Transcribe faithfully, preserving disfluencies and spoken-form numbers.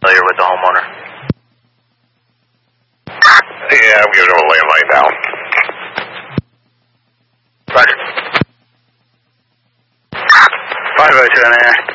familiar with the homeowner? Yeah, I'm giving him a landline now. Roger. five oh two in there.